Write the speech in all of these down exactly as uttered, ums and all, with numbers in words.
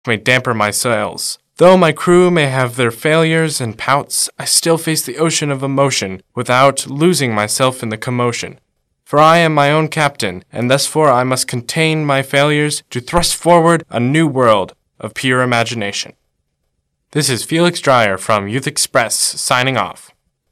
may damper my sails. Though my crew may have their failures and pouts, I still face the ocean of emotion without losing myself in the commotion. For I am my own captain, and thusfore I must contain my failures to thrust forward a new world of pure imagination. This is Felix Dreyer from Youth Express, signing off.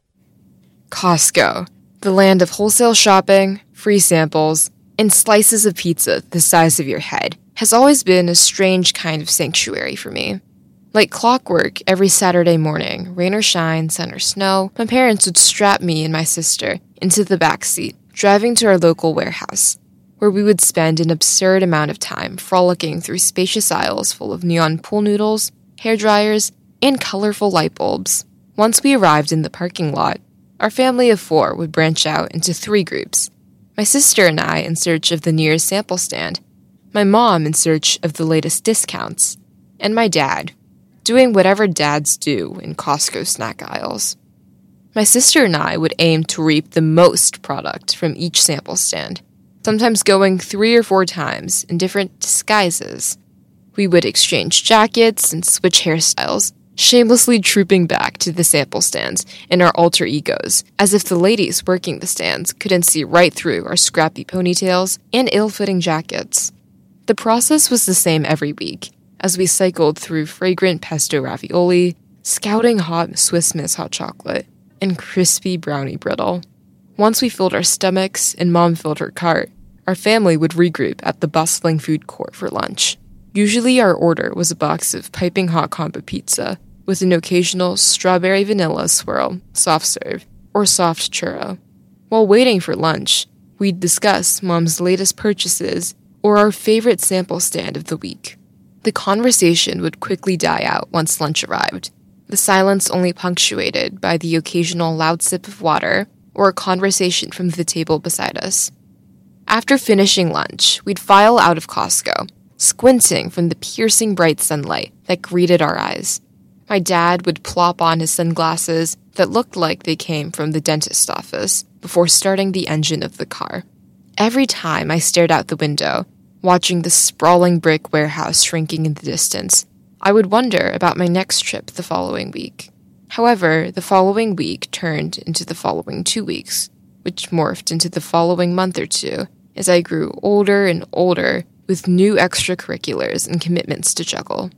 Costco, the land of wholesale shopping, free samples, and slices of pizza the size of your head, has always been a strange kind of sanctuary for me. Like clockwork, every Saturday morning, rain or shine, sun or snow, my parents would strap me and my sister into the back seat, driving to our local warehouse, where we would spend an absurd amount of time frolicking through spacious aisles full of neon pool noodles, hair dryers, and colorful light bulbs. Once we arrived in the parking lot, our family of four would branch out into three groups. My sister and I in search of the nearest sample stand, my mom in search of the latest discounts, and my dad, doing whatever dads do in Costco snack aisles. My sister and I would aim to reap the most product from each sample stand, sometimes going three or four times in different disguises. We would exchange jackets and switch hairstyles, shamelessly trooping back to the sample stands in our alter egos, as if the ladies working the stands couldn't see right through our scrappy ponytails and ill-fitting jackets. The process was the same every week, as we cycled through fragrant pesto ravioli, scouting hot Swiss Miss hot chocolate, and crispy brownie brittle. Once we filled our stomachs and Mom filled her cart, our family would regroup at the bustling food court for lunch. Usually our order was a box of piping hot combo pizza, with an occasional strawberry vanilla swirl, soft serve, or soft churro. While waiting for lunch, we'd discuss Mom's latest purchases or our favorite sample stand of the week. The conversation would quickly die out once lunch arrived, the silence only punctuated by the occasional loud sip of water or a conversation from the table beside us. After finishing lunch, we'd file out of Costco, squinting from the piercing bright sunlight that greeted our eyes. My dad would plop on his sunglasses that looked like they came from the dentist's office before starting the engine of the car. Every time I stared out the window, watching the sprawling brick warehouse shrinking in the distance, I would wonder about my next trip the following week. However, the following week turned into the following two weeks, which morphed into the following month or two as I grew older and older with new extracurriculars and commitments to juggle.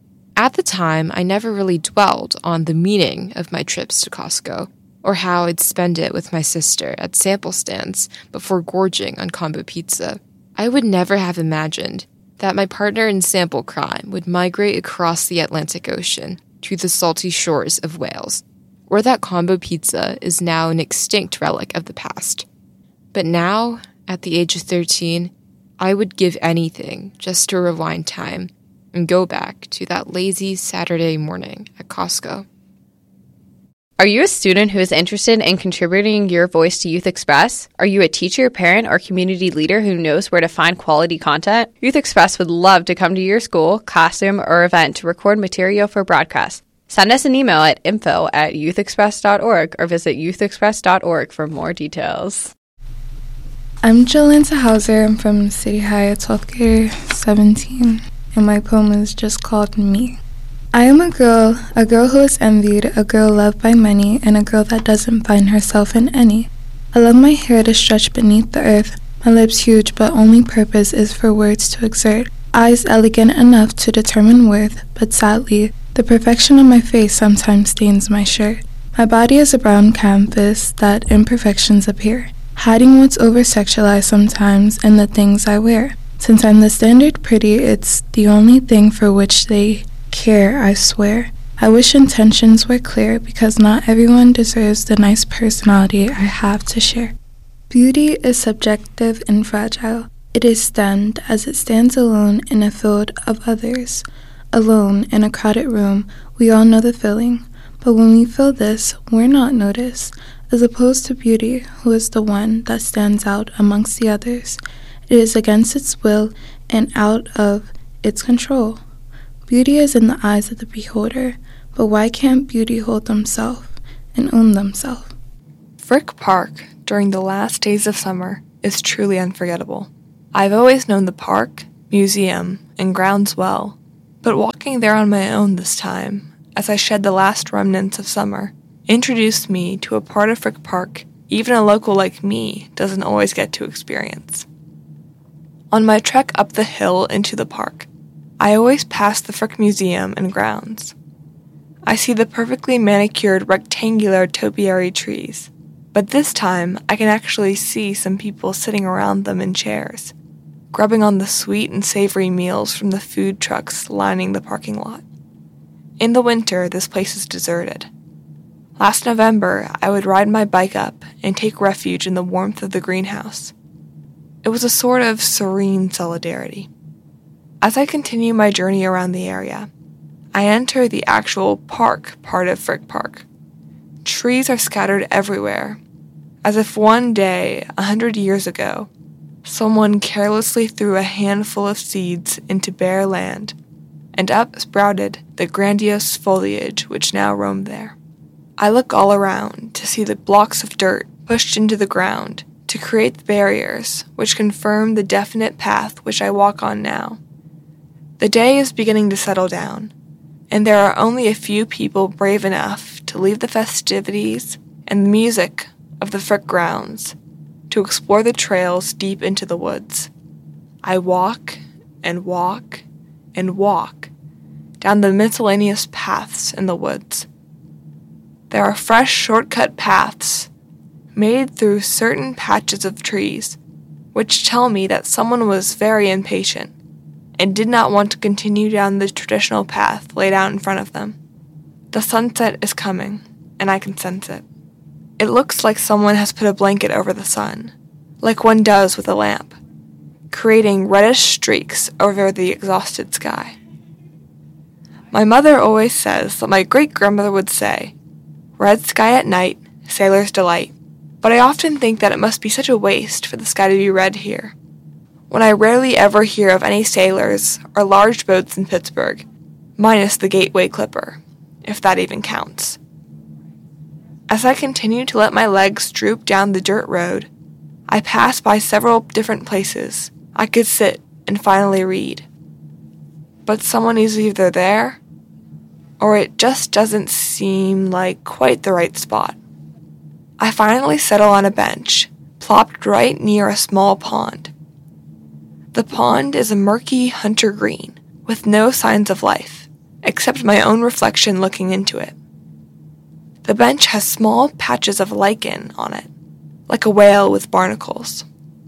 At the time, I never really dwelled on the meaning of my trips to Costco, or how I'd spend it with my sister at sample stands before gorging on combo pizza. I would never have imagined that my partner in sample crime would migrate across the Atlantic Ocean to the salty shores of Wales, or that combo pizza is now an extinct relic of the past. But now, at the age of thirteen, I would give anything just to rewind time and go back to that lazy Saturday morning at Costco. Are you a student who is interested in contributing your voice to Youth Express? Are you a teacher, parent, or community leader who knows where to find quality content? Youth Express would love to come to your school, classroom, or event to record material for broadcast. Send us an email at info at youthexpress dot org or visit youth express dot org for more details. I'm Jolanta Hauser. I'm from City High, a twelfth grader, seventeen, and my poem is just called Me. I am a girl, a girl who is envied, a girl loved by many, and a girl that doesn't find herself in any. I love my hair to stretch beneath the earth, my lips huge, but only purpose is for words to exert, eyes elegant enough to determine worth, but sadly, the perfection of my face sometimes stains my shirt. My body is a brown canvas that imperfections appear, hiding what's over-sexualized sometimes in the things I wear. Since I'm the standard pretty, it's the only thing for which they care, I swear. I wish intentions were clear, because not everyone deserves the nice personality I have to share. Beauty is subjective and fragile. It is stemmed as it stands alone in a field of others. Alone in a crowded room, we all know the feeling, but when we feel this, we're not noticed, as opposed to beauty, who is the one that stands out amongst the others. It is against its will and out of its control. Beauty is in the eyes of the beholder, but why can't beauty hold themselves and own themselves? Frick Park, during the last days of summer, is truly unforgettable. I've always known the park, museum, and grounds well, But walking there on my own this time, as I shed the last remnants of summer, introduced me to a part of Frick Park even a local like me doesn't always get to experience. On my trek up the hill into the park, I always pass the Frick Museum and grounds. I see the perfectly manicured rectangular topiary trees, but this time I can actually see some people sitting around them in chairs, grubbing on the sweet and savory meals from the food trucks lining the parking lot. In the winter, this place is deserted. Last November, I would ride my bike up and take refuge in the warmth of the greenhouse. It was a sort of serene solidarity. As I continue my journey around the area, I enter the actual park part of Frick Park. Trees are scattered everywhere, as if one day, a hundred years ago, someone carelessly threw a handful of seeds into bare land, and up sprouted the grandiose foliage which now roam there. I look all around to see the blocks of dirt pushed into the ground to create the barriers which confirm the definite path which I walk on now. The day is beginning to settle down, and there are only a few people brave enough to leave the festivities and the music of the Frick grounds to explore the trails deep into the woods. I walk and walk and walk down the miscellaneous paths in the woods. There are fresh shortcut paths made through certain patches of trees, which tell me that someone was very impatient and did not want to continue down the traditional path laid out in front of them. The sunset is coming, and I can sense it. It looks like someone has put a blanket over the sun, like one does with a lamp, creating reddish streaks over the exhausted sky. My mother always says that my great-grandmother would say, "Red sky at night, sailor's delight," but I often think that it must be such a waste for the sky to be red here, when I rarely ever hear of any sailors or large boats in Pittsburgh, minus the Gateway Clipper, if that even counts. As I continue to let my legs droop down the dirt road, I pass by several different places I could sit and finally read. But someone is either there, or it just doesn't seem like quite the right spot. I finally settle on a bench, plopped right near a small pond. The pond is a murky hunter green, with no signs of life, except my own reflection looking into it. The bench has small patches of lichen on it, like a whale with barnacles.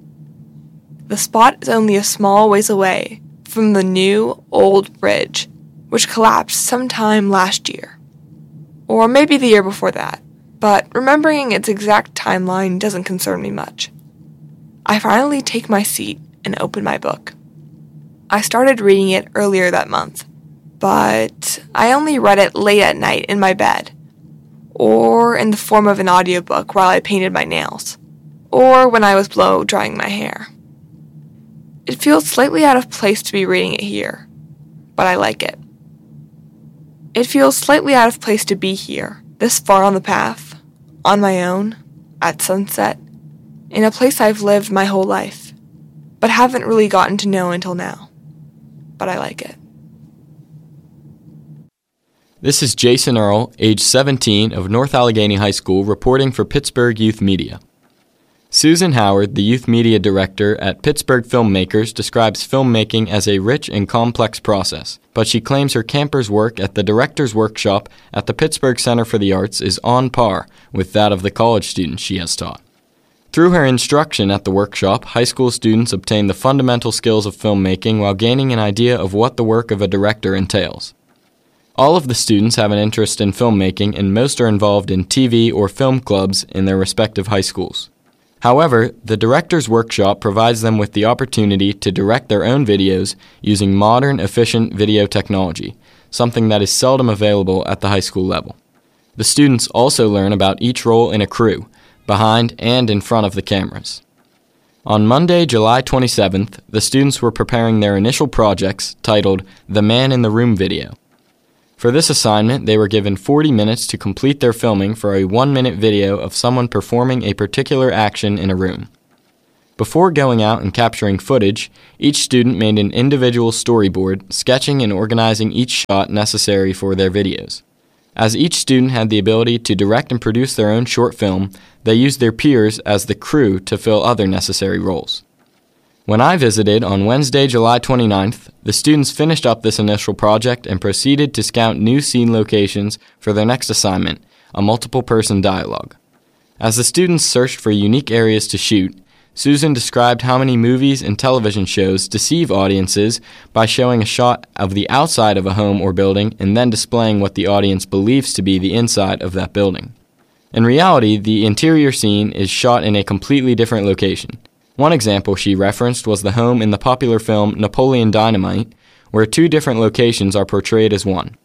The spot is only a small ways away from the new, old bridge, which collapsed sometime last year. Or maybe the year before that, but remembering its exact timeline doesn't concern me much. I finally take my seat and open my book. I started reading it earlier that month, but I only read it late at night in my bed, or in the form of an audiobook while I painted my nails, or when I was blow drying my hair. It feels slightly out of place to be reading it here, but I like it. It feels slightly out of place to be here, this far on the path, on my own, at sunset, in a place I've lived my whole life, but haven't really gotten to know until now. But I like it. This is Jason Earl, age seventeen, of North Allegheny High School, reporting for Pittsburgh Youth Media. Susan Howard, the Youth Media Director at Pittsburgh Filmmakers, describes filmmaking as a rich and complex process, but she claims her camper's work at the Director's Workshop at the Pittsburgh Center for the Arts is on par with that of the college students she has taught. Through her instruction at the workshop, high school students obtain the fundamental skills of filmmaking while gaining an idea of what the work of a director entails. All of the students have an interest in filmmaking, and most are involved in T V or film clubs in their respective high schools. However, the Director's Workshop provides them with the opportunity to direct their own videos using modern, efficient video technology, something that is seldom available at the high school level. The students also learn about each role in a crew, behind and in front of the cameras. On Monday, July twenty-seventh, the students were preparing their initial projects titled The Man in the Room video. For this assignment, they were given forty minutes to complete their filming for a one-minute video of someone performing a particular action in a room. Before going out and capturing footage, each student made an individual storyboard, sketching and organizing each shot necessary for their videos. As each student had the ability to direct and produce their own short film, they used their peers as the crew to fill other necessary roles. When I visited on Wednesday, July twenty-ninth, the students finished up this initial project and proceeded to scout new scene locations for their next assignment, a multiple-person dialogue. As the students searched for unique areas to shoot, Susan described how many movies and television shows deceive audiences by showing a shot of the outside of a home or building and then displaying what the audience believes to be the inside of that building. In reality, the interior scene is shot in a completely different location. One example she referenced was the home in the popular film Napoleon Dynamite, where two different locations are portrayed as one.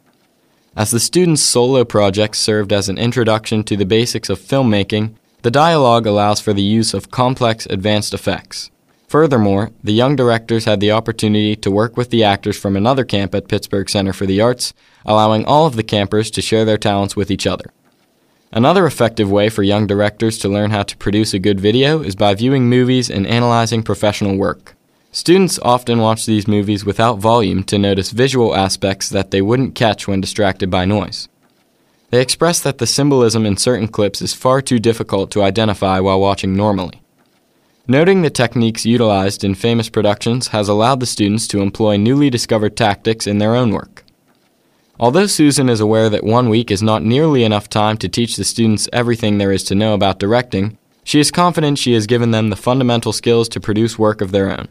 As the students' solo project served as an introduction to the basics of filmmaking, the dialogue allows for the use of complex advanced effects. Furthermore, the young directors had the opportunity to work with the actors from another camp at Pittsburgh Center for the Arts, allowing all of the campers to share their talents with each other. Another effective way for young directors to learn how to produce a good video is by viewing movies and analyzing professional work. Students often watch these movies without volume to notice visual aspects that they wouldn't catch when distracted by noise. They express that the symbolism in certain clips is far too difficult to identify while watching normally. Noting the techniques utilized in famous productions has allowed the students to employ newly discovered tactics in their own work. Although Susan is aware that one week is not nearly enough time to teach the students everything there is to know about directing, she is confident she has given them the fundamental skills to produce work of their own.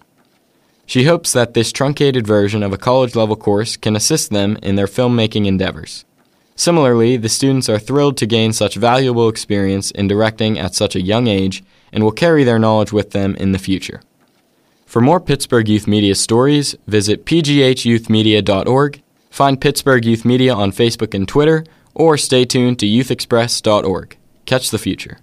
She hopes that this truncated version of a college-level course can assist them in their filmmaking endeavors. Similarly, the students are thrilled to gain such valuable experience in directing at such a young age and will carry their knowledge with them in the future. For more Pittsburgh Youth Media stories, visit p g h youth media dot org, find Pittsburgh Youth Media on Facebook and Twitter, or stay tuned to youth express dot org. Catch the future.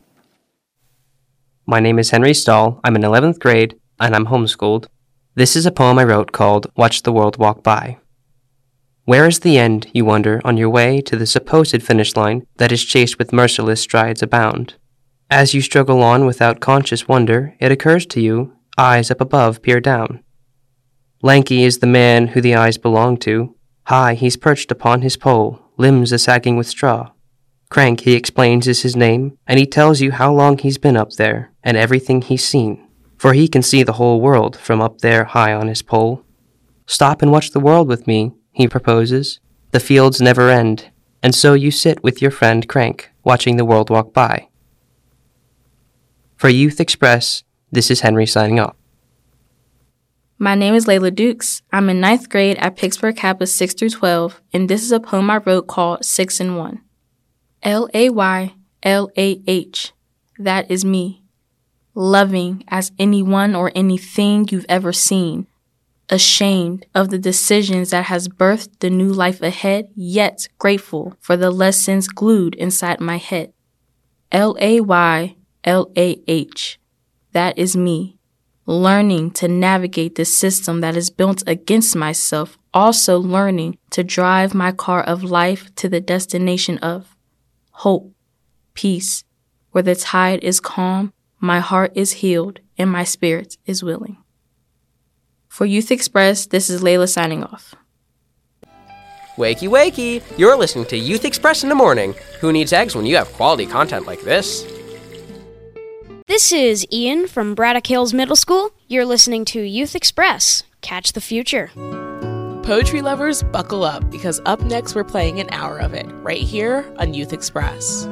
My name is Henry Stahl. I'm in eleventh grade, and I'm homeschooled. This is a poem I wrote called Watch the World Walk By. Where is the end, you wonder, on your way to the supposed finish line that is chased with merciless strides abound? As you struggle on without conscious wonder, it occurs to you, eyes up above peer down. Lanky is the man who the eyes belong to. High he's perched upon his pole, limbs a-sagging with straw. Crank, he explains, is his name, and he tells you how long he's been up there, and everything he's seen. For he can see the whole world from up there high on his pole. Stop and watch the world with me, he proposes. The fields never end, and so you sit with your friend Crank, watching the world walk by. For Youth Express, this is Henry signing off. My name is Layla Dukes. I'm in ninth grade at Pittsburgh Campus six through twelve, and this is a poem I wrote called six in one. L A Y L A H, that is me. Loving as anyone or anything you've ever seen. Ashamed of the decisions that has birthed the new life ahead, yet grateful for the lessons glued inside my head. L A Y L A H, that is me. Learning to navigate the system that is built against myself, also learning to drive my car of life to the destination of hope, peace, where the tide is calm, my heart is healed, and my spirit is willing. For Youth Express, this is Layla signing off. Wakey, wakey! You're listening to Youth Express in the morning. Who needs eggs when you have quality content like this? This is Ian from Braddock Hills Middle School. You're listening to Youth Express. Catch the future. Poetry lovers, buckle up, because up next we're playing an hour of it, right here on Youth Express.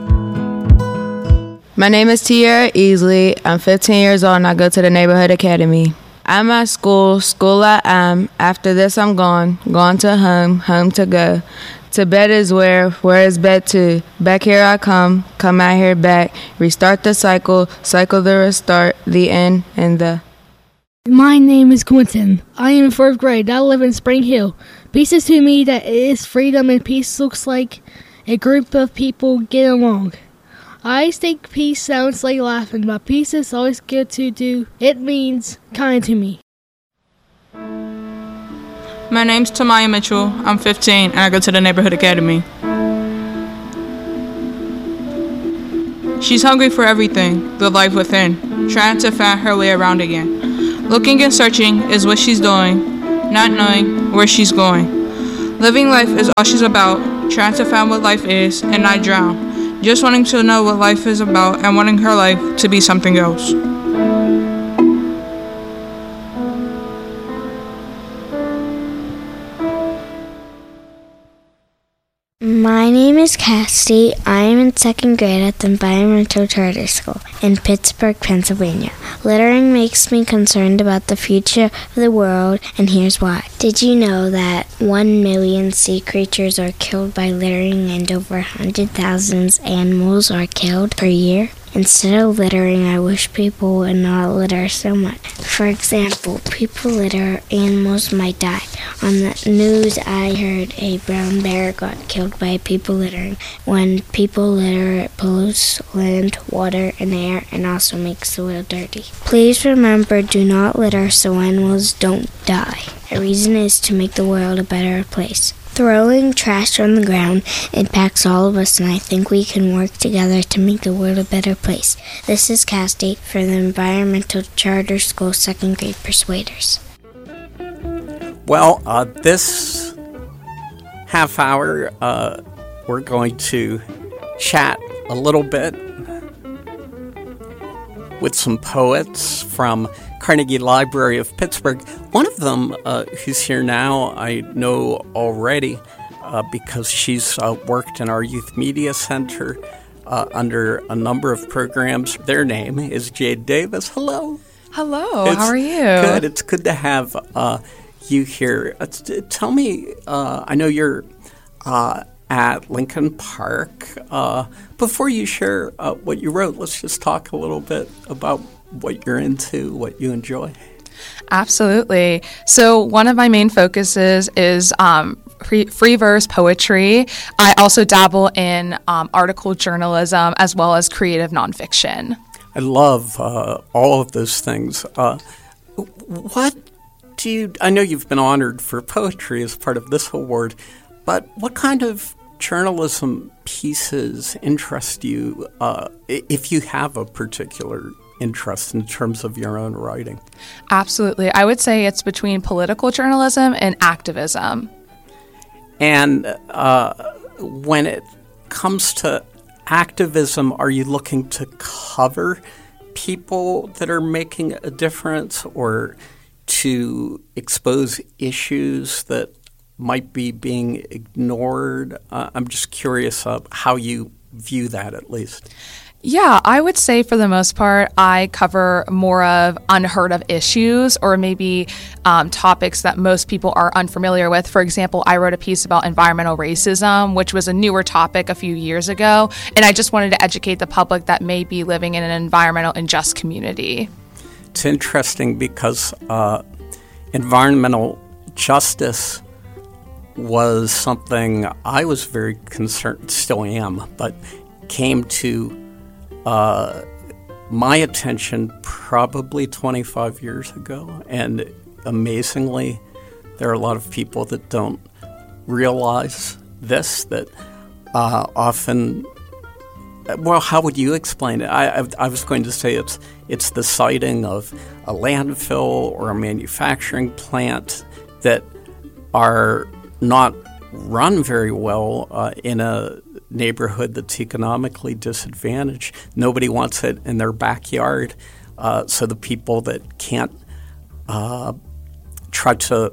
My name is Tiara Easley. I'm fifteen years old and I go to the Neighborhood Academy. I'm at school, school I am. After this I'm gone, gone to home, home to go. To bed is where, where is bed to? Back here I come, come out here back. Restart the cycle, cycle the restart, the end, and the... My name is Quentin. I am in fourth grade. I live in Spring Hill. Peace is to me that it is freedom, and peace looks like a group of people get along. I think peace sounds like laughing, but peace is always good to do. It means kind to me. My name's Tamaya Mitchell. I'm fifteen, and I go to the Neighborhood Academy. She's hungry for everything, the life within, trying to find her way around again. Looking and searching is what she's doing, not knowing where she's going. Living life is all she's about, trying to find what life is and not drown. Just wanting to know what life is about and wanting her life to be something else. My name is Cassie. I am in second grade at the Environmental Charter School in Pittsburgh, Pennsylvania. Littering makes me concerned about the future of the world, and here's why. Did you know that one million sea creatures are killed by littering and over one hundred thousand animals are killed per year? Instead of littering, I wish people would not litter so much. For example, people litter, animals might die. On the news, I heard a brown bear got killed by people littering. When people litter, it pollutes land, water, and air, and also makes the soil dirty. Please remember, do not litter so animals don't die. A reason is to make the world a better place. Throwing trash on the ground impacts all of us, and I think we can work together to make the world a better place. This is Cassie for the Environmental Charter School second grade Persuaders. Well, uh, this half hour, uh, we're going to chat a little bit with some poets from Carnegie Library of Pittsburgh. One of them, uh, who's here now, I know already uh, because she's uh, worked in our Youth Media Center uh, under a number of programs. Their name is Jade Davis. Hello. Hello. It's how are you? Good. It's good to have uh, you here. Uh, t- tell me, uh, I know you're uh, at Lincoln Park. Uh, before you share uh, what you wrote, let's just talk a little bit about what you're into, what you enjoy. Absolutely. So one of my main focuses is um, free, free verse poetry. I also dabble in um, article journalism as well as creative nonfiction. I love uh, all of those things. Uh, what do you, I know you've been honored for poetry as part of this award, but what kind of journalism pieces interest you, uh, if you have a particular interest in terms of your own writing? Absolutely. I would say it's between political journalism and activism. And uh, when it comes to activism, are you looking to cover people that are making a difference or to expose issues that might be being ignored? Uh, I'm just curious of how you view that, at least. Yeah, I would say for the most part, I cover more of unheard of issues or maybe um, topics that most people are unfamiliar with. For example, I wrote a piece about environmental racism, which was a newer topic a few years ago, and I just wanted to educate the public that may be living in an environmental unjust community. It's interesting because uh, environmental justice was something I was very concerned, still am, but came to Uh, my attention probably twenty-five years ago, and amazingly, there are a lot of people that don't realize this, that uh, often, well, how would you explain it? I, I, I was going to say it's it's the siting of a landfill or a manufacturing plant that are not run very well uh, in a neighborhood that's economically disadvantaged. Nobody wants it in their backyard. Uh, so the people that can't uh, try to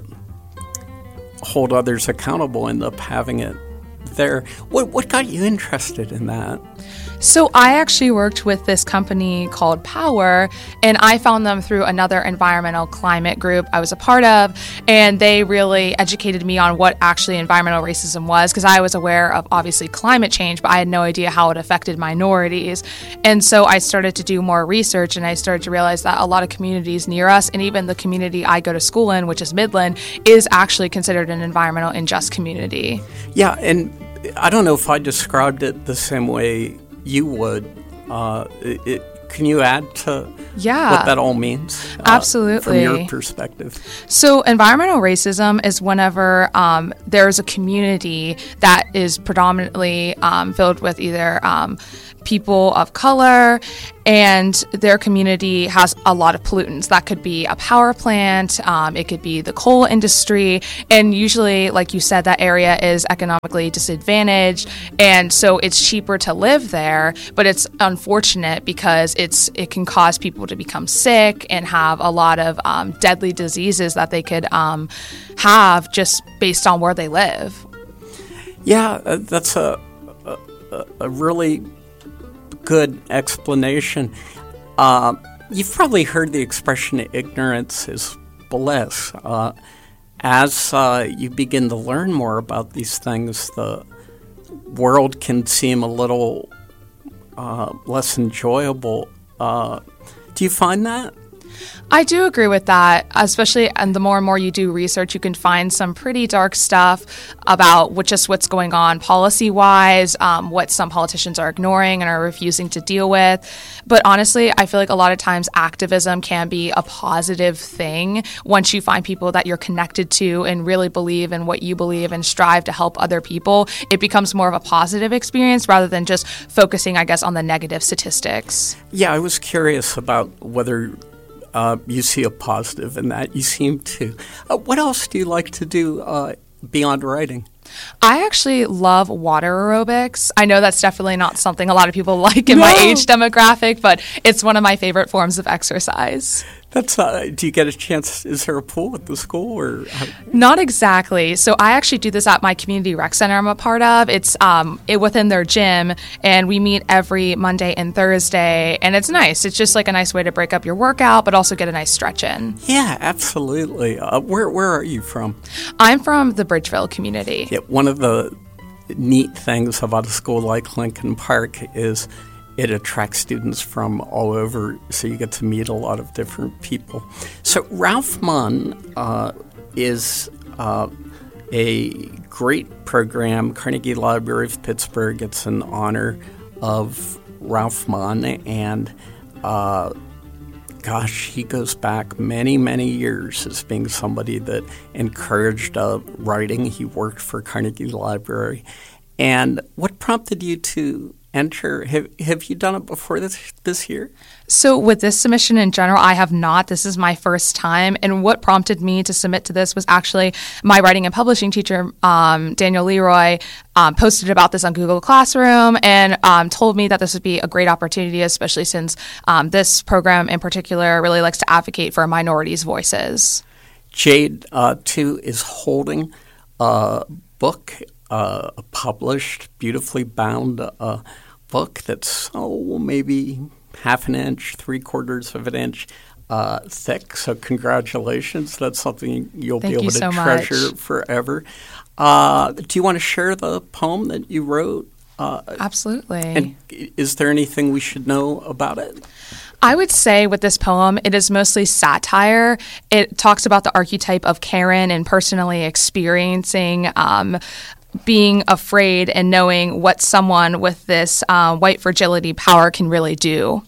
hold others accountable end up having it there. What, what got you interested in that? So I actually worked with this company called Power, and I found them through another environmental climate group I was a part of, and they really educated me on what actually environmental racism was, because I was aware of obviously climate change, but I had no idea how it affected minorities. And so I started to do more research, and I started to realize that a lot of communities near us, and even the community I go to school in, which is Midland, is actually considered an environmental unjust community. Yeah, and I don't know if I described it the same way you would. Uh, it, it, can you add to yeah. what that all means? Uh, Absolutely. From your perspective. So environmental racism is whenever um, there's a community that is predominantly um, filled with either um, people of color, and their community has a lot of pollutants. That could be a power plant, um, it could be the coal industry, and usually, like you said, that area is economically disadvantaged, and so it's cheaper to live there, but it's unfortunate because it's it can cause people to become sick and have a lot of um, deadly diseases that they could um, have just based on where they live. Yeah, uh, that's a, a, a really good explanation. Uh, you've probably heard the expression ignorance is bliss. Uh, as uh, you begin to learn more about these things, the world can seem a little uh, less enjoyable. Uh, do you find that? I do agree with that, especially, and the more and more you do research, you can find some pretty dark stuff about what, just what's going on policy-wise, um, what some politicians are ignoring and are refusing to deal with. But honestly, I feel like a lot of times activism can be a positive thing once you find people that you're connected to and really believe in what you believe and strive to help other people. It becomes more of a positive experience rather than just focusing, I guess, on the negative statistics. Yeah, I was curious about whether Uh, you see a positive in that. You seem to. Uh, what else do you like to do uh, beyond writing? I actually love water aerobics. I know that's definitely not something a lot of people like in No. my age demographic, but it's one of my favorite forms of exercise. That's. Uh, do you get a chance? Is there a pool at the school, or? Not exactly. So I actually do this at my community rec center I'm a part of. It's um it, within their gym, and we meet every Monday and Thursday, and it's nice. It's just like a nice way to break up your workout, but also get a nice stretch in. Yeah, absolutely. Uh, where Where are you from? I'm from the Bridgeville community. Yeah, one of the neat things about a school like Lincoln Park is it attracts students from all over, so you get to meet a lot of different people. So Ralph Munn uh, is uh, a great program. Carnegie Library of Pittsburgh, it's in honor of Ralph Munn, and uh, gosh, he goes back many, many years as being somebody that encouraged uh, writing. He worked for Carnegie Library. And what prompted you to enter? Have, have you done it before this this year? So with this submission in general, I have not. This is my first time. And what prompted me to submit to this was actually my writing and publishing teacher, um, Daniel Leroy, um, posted about this on Google Classroom and um, told me that this would be a great opportunity, especially since um, this program in particular really likes to advocate for minorities' voices. Jade, uh, too, is holding a book, uh, a published, beautifully bound uh, book that's, oh, maybe half an inch, three quarters of an inch uh, thick. So congratulations. That's something you'll Thank be able you to so treasure much. forever. Uh, do you want to share the poem that you wrote? Uh, Absolutely. And is there anything we should know about it? I would say with this poem, it is mostly satire. It talks about the archetype of Karen and personally experiencing um, being afraid and knowing what someone with this uh, white fragility power can really do.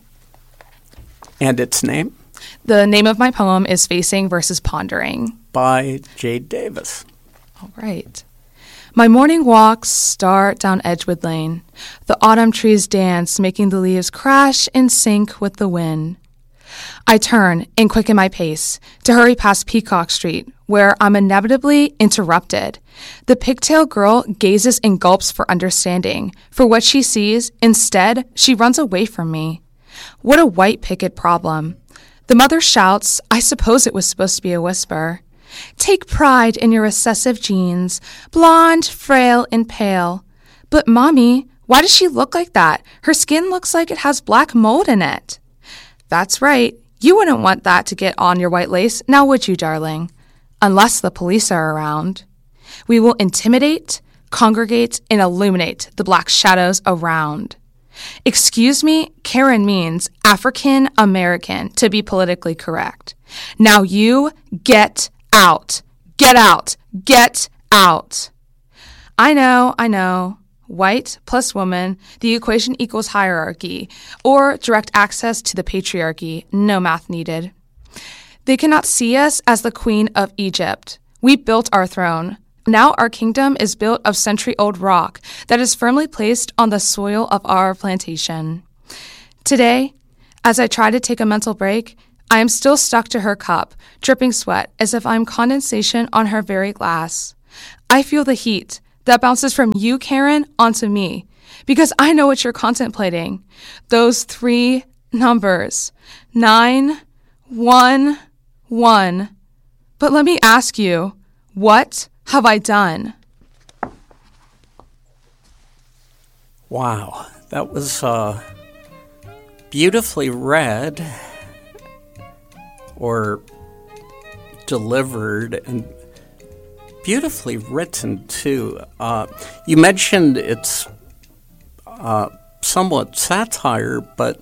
And its name? The name of my poem is Facing versus Pondering. By Jade Davis. All right. My morning walks start down Edgewood Lane. The autumn trees dance, making the leaves crash in sync with the wind. I turn and quicken my pace to hurry past Peacock Street, where I'm inevitably interrupted. The pigtail girl gazes and gulps for understanding. For what she sees, instead, she runs away from me. What a white picket problem. The mother shouts, I suppose it was supposed to be a whisper. Take pride in your recessive genes, blonde, frail, and pale. But, Mommy, why does she look like that? Her skin looks like it has black mold in it. That's right. You wouldn't want that to get on your white lace, now would you, darling? Unless the police are around. We will intimidate, congregate, and illuminate the black shadows around. Excuse me, Karen means African American, to be politically correct. Now you get out. Get out. Get out. I know, I know. White plus woman, the equation equals hierarchy, or direct access to the patriarchy, no math needed. They cannot see us as the Queen of Egypt. We built our throne. Now our kingdom is built of century-old rock that is firmly placed on the soil of our plantation. Today, as I try to take a mental break, I am still stuck to her cup, dripping sweat as if I'm condensation on her very glass. I feel the heat that bounces from you, Karen, onto me, because I know what you're contemplating. Those three numbers, nine, one, one. But let me ask you, what have I done? Wow, that was uh, beautifully read or delivered and beautifully written, too. Uh, you mentioned it's uh, somewhat satire, but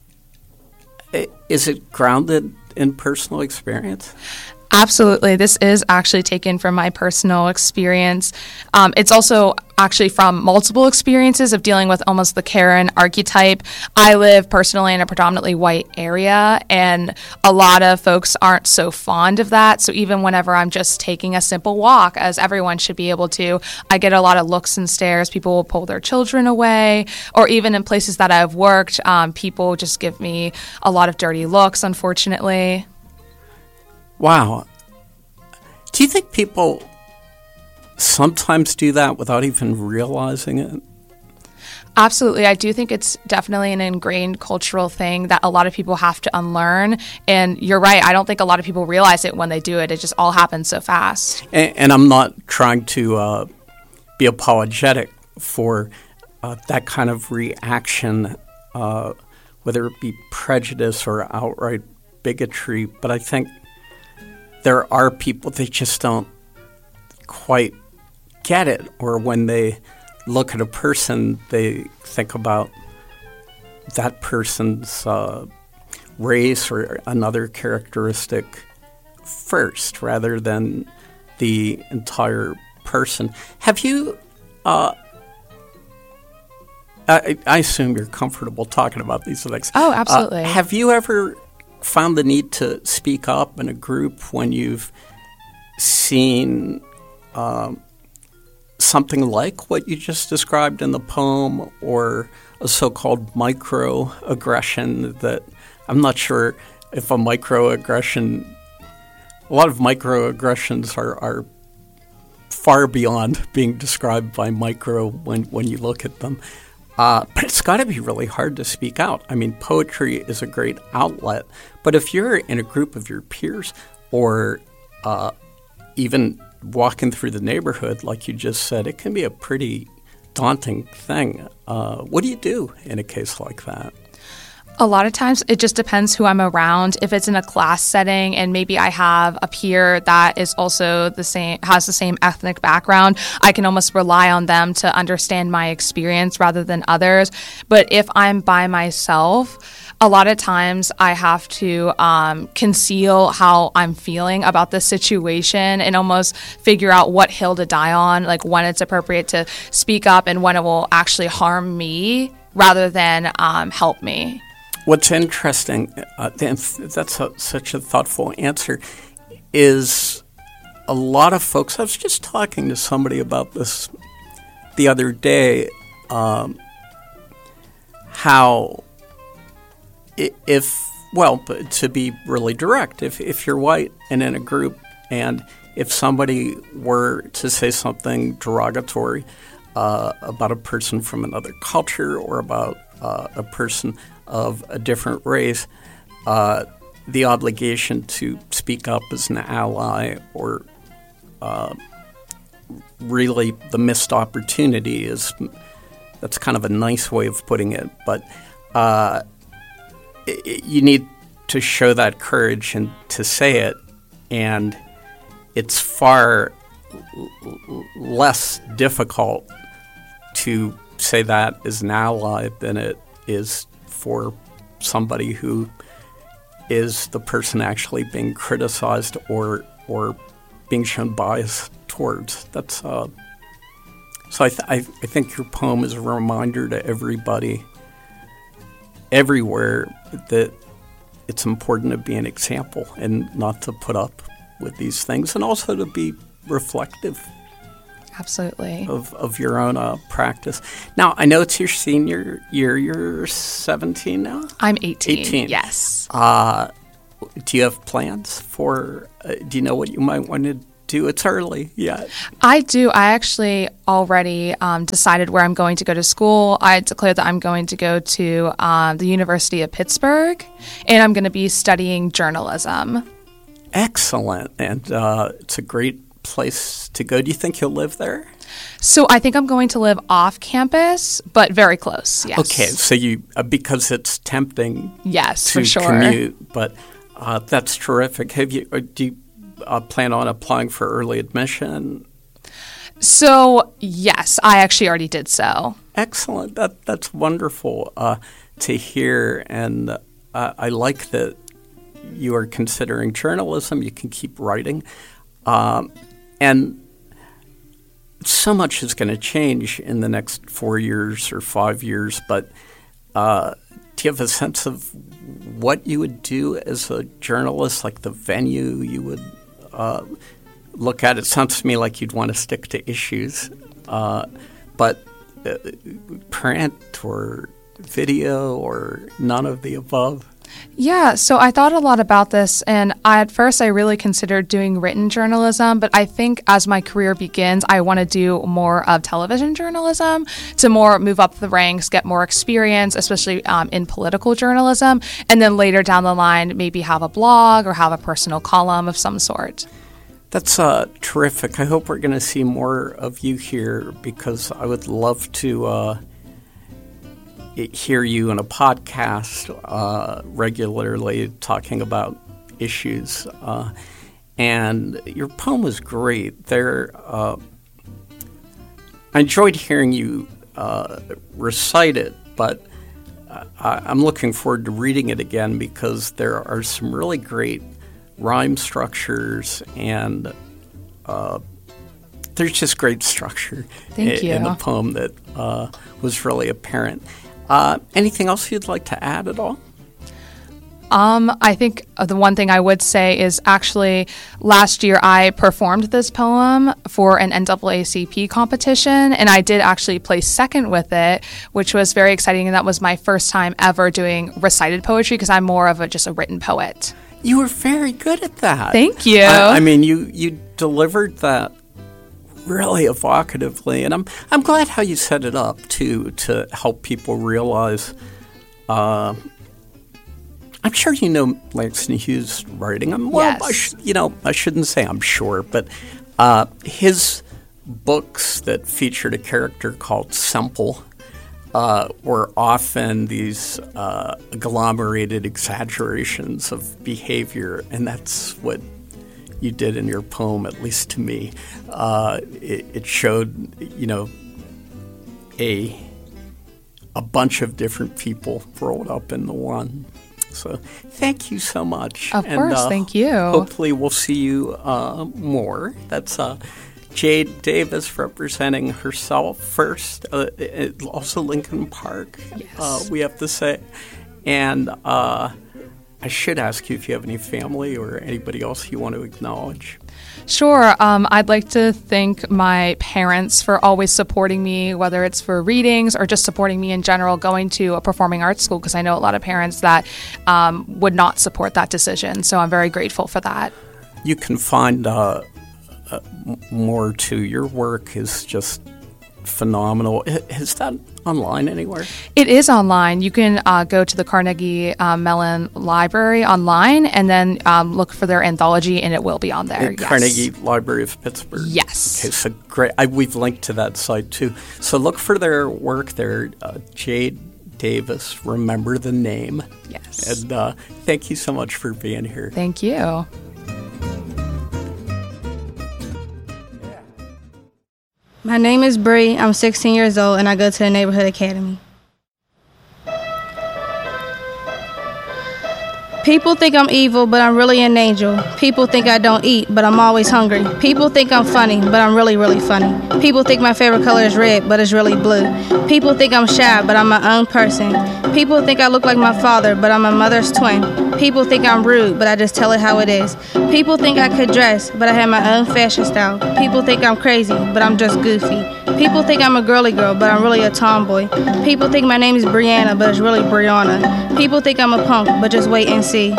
is it grounded in personal experience? Absolutely. This is actually taken from my personal experience. Um, it's also actually from multiple experiences of dealing with almost the Karen archetype. I live personally in a predominantly white area, and a lot of folks aren't so fond of that. So even whenever I'm just taking a simple walk, as everyone should be able to, I get a lot of looks and stares. People will pull their children away, or even in places that I've worked, um, people just give me a lot of dirty looks, unfortunately. Wow. Do you think people sometimes do that without even realizing it? Absolutely. I do think it's definitely an ingrained cultural thing that a lot of people have to unlearn. And you're right. I don't think a lot of people realize it when they do it. It just all happens so fast. And, and I'm not trying to uh, be apologetic for uh, that kind of reaction, uh, whether it be prejudice or outright bigotry. But I think there are people that just don't quite get it, or when they look at a person, they think about that person's uh, race or another characteristic first rather than the entire person. Have you, uh, I, I assume you're comfortable talking about these things. Oh, absolutely. Uh, have you ever found the need to speak up in a group when you've seen um, something like what you just described in the poem, or a so-called microaggression that I'm not sure if a microaggression, a lot of microaggressions are, are far beyond being described by micro when, when you look at them. Uh, but it's got to be really hard to speak out. I mean, poetry is a great outlet, but if you're in a group of your peers or uh, even walking through the neighborhood, like you just said, it can be a pretty daunting thing. Uh, what do you do in a case like that? A lot of times it just depends who I'm around. If it's in a class setting and maybe I have a peer that is also the same, has the same ethnic background, I can almost rely on them to understand my experience rather than others. But if I'm by myself, a lot of times I have to um, conceal how I'm feeling about the situation and almost figure out what hill to die on, like when it's appropriate to speak up and when it will actually harm me rather than um, help me. What's interesting, uh, that's a, such a thoughtful answer, is a lot of folks, I was just talking to somebody about this the other day, um, how if, well, to be really direct, if, if you're white and in a group and if somebody were to say something derogatory uh, about a person from another culture or about uh, a person of a different race, uh, the obligation to speak up as an ally or uh, really the missed opportunity is, that's kind of a nice way of putting it, but uh, it, you need to show that courage and to say it, and it's far l- less difficult to say that as an ally than it is for somebody who is the person actually being criticized or or being shown bias towards. That's uh, so I, th- I, I think your poem is a reminder to everybody everywhere that it's important to be an example and not to put up with these things, and also to be reflective. Absolutely. Of, of your own uh, practice. Now, I know it's your senior year. You're seventeen now? I'm eighteen. eighteen. Yes. Uh, do you have plans for, uh, do you know what you might want to do? It's early yet. I do. I actually already um, decided where I'm going to go to school. I declared that I'm going to go to um, the University of Pittsburgh, and I'm going to be studying journalism. Excellent. And uh, it's a great place to go. Do you think you'll live there? So I think I'm going to live off campus, but very close, yes. Okay, so you, uh, because it's tempting yes, to for sure. commute, but uh, that's terrific. Have you, uh, do you uh, plan on applying for early admission? So, yes, I actually already did so. Excellent. That That's wonderful uh, to hear, and uh, I like that you are considering journalism. You can keep writing. Um, and so much is going to change in the next four years or five years, but uh, do you have a sense of what you would do as a journalist, like the venue you would uh, look at? It sounds to me like you'd want to stick to issues, uh, but uh, print or video or none of the above? Yeah, so I thought a lot about this, and I, at first I really considered doing written journalism, but I think as my career begins, I want to do more of television journalism to more move up the ranks, get more experience, especially um, in political journalism, and then later down the line, maybe have a blog or have a personal column of some sort. That's uh, terrific. I hope we're going to see more of you here, because I would love to uh, hear you in a podcast uh, regularly talking about issues. Uh, and your poem was great. There, uh, I enjoyed hearing you uh, recite it, but I, I'm looking forward to reading it again, because there are some really great rhyme structures, and uh, there's just great structure Thank in, you. in the poem that uh, was really apparent. Uh, anything else you'd like to add at all? Um, I think the one thing I would say is actually last year I performed this poem for an N double A C P competition, and I did actually place second with it, which was very exciting, and that was my first time ever doing recited poetry, because I'm more of a, just a written poet. You were very good at that. Thank you. I, I mean, you, you delivered that really evocatively, and I'm I'm glad how you set it up too, to help people realize. Uh, I'm sure you know Langston Hughes' writing. I'm, well, yes. I sh- you know, I shouldn't say I'm sure, but uh, his books that featured a character called Semple uh, were often these uh, agglomerated exaggerations of behavior, and that's what you did in your poem, at least to me. Uh, it, it showed, you know, a a bunch of different people rolled up into one. So thank you so much. Of and, course, uh, thank you. Hopefully we'll see you uh, more. That's uh, Jade Davis representing herself first. Uh, it, also Lincoln Park, yes. uh, we have to say. And uh, I should ask you if you have any family or anybody else you want to acknowledge. Sure. Um, I'd like to thank my parents for always supporting me, whether it's for readings or just supporting me in general, going to a performing arts school, because I know a lot of parents that um, would not support that decision. So I'm very grateful for that. You can find uh, uh, more to your work is just phenomenal. Is that online anywhere? It is online. You can uh, go to the Carnegie uh, Mellon Library online and then um, look for their anthology, and it will be on there. At yes. Carnegie Library of Pittsburgh. Yes. Okay, so great. I, we've linked to that site too. So look for their work there. Uh, Jade Davis, remember the name. Yes. And uh, thank you so much for being here. Thank you. My name is Bree. I'm sixteen years old, and I go to the Neighborhood Academy. People think I'm evil, but I'm really an angel. People think I don't eat, but I'm always hungry. People think I'm funny, but I'm really, really funny. People think my favorite color is red, but it's really blue. People think I'm shy, but I'm my own person. People think I look like my father, but I'm my mother's twin. People think I'm rude, but I just tell it how it is. People think I could dress, but I have my own fashion style. People think I'm crazy, but I'm just goofy. People think I'm a girly girl, but I'm really a tomboy. People think my name is Brianna, but it's really Brianna. People think I'm a punk, but just wait and see.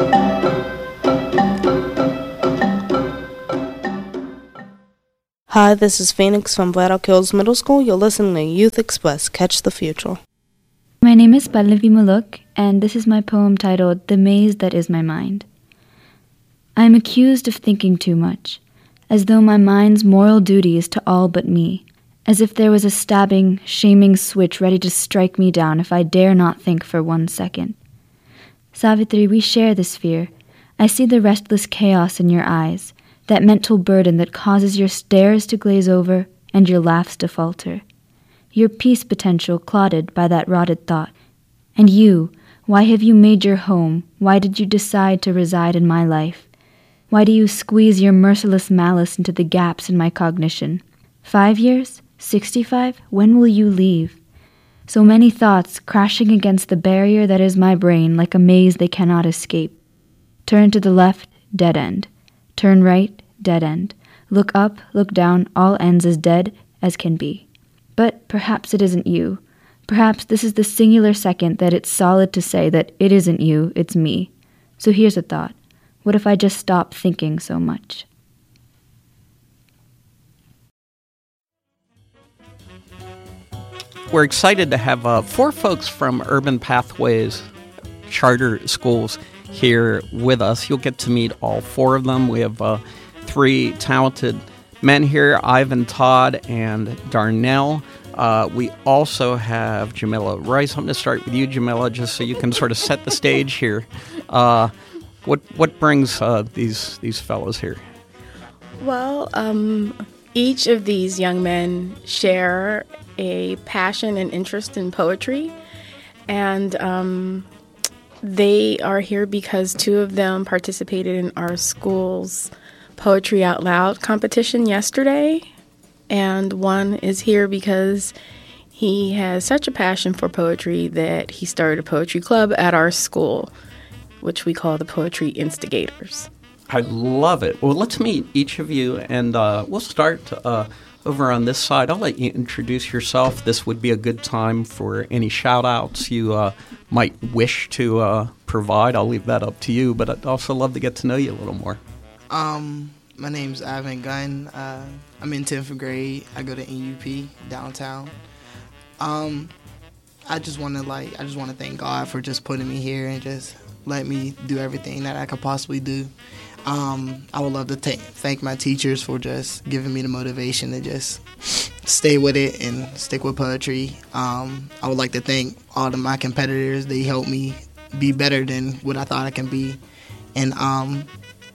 Hi, this is Phoenix from Braddock Hills Middle School. You're listening to Youth Express. Catch the future. My name is Pallavi Muluk, and this is my poem titled The Maze That Is My Mind. I am accused of thinking too much, as though my mind's moral duty is to all but me, as if there was a stabbing, shaming switch ready to strike me down if I dare not think for one second. Savitri, we share this fear. I see the restless chaos in your eyes, that mental burden that causes your stares to glaze over and your laughs to falter. Your peace potential clouded by that rotted thought. And you, why have you made your home? Why did you decide to reside in my life? Why do you squeeze your merciless malice into the gaps in my cognition? Five years? Sixty-five? When will you leave? So many thoughts crashing against the barrier that is my brain like a maze they cannot escape. Turn to the left, dead end. Turn right, dead end. Look up, look down, all ends as dead as can be. But perhaps it isn't you. Perhaps this is the singular second that it's solid to say that it isn't you, it's me. So here's a thought. What if I just stopped thinking so much? We're excited to have uh, four folks from Urban Pathways Charter Schools here with us. You'll get to meet all four of them. We have uh, three talented men here, Ivan, Todd, and Darnell. Uh, we also have Jamila Rice. I'm going to start with you, Jamila, just so you can sort of set the stage here. Uh, what what brings uh, these these fellows here? Well, um, each of these young men share a passion and interest in poetry, and um, they are here because two of them participated in our school's Poetry Out Loud competition yesterday, and one is here because he has such a passion for poetry that he started a poetry club at our school, which we call the Poetry Instigators. I love it. Well, let's meet each of you, and uh, we'll start uh, over on this side. I'll let you introduce yourself. This would be a good time for any shout-outs you uh, might wish to uh, provide. I'll leave that up to you, but I'd also love to get to know you a little more. Um, my name's Ivan Gunn. Uh, I'm in tenth grade. I go to N U P downtown. Um, I just want to like, I just want to thank God for just putting me here and just let me do everything that I could possibly do. Um, I would love to th- thank my teachers for just giving me the motivation to just stay with it and stick with poetry. Um, I would like to thank all of my competitors. They helped me be better than what I thought I can be. And um,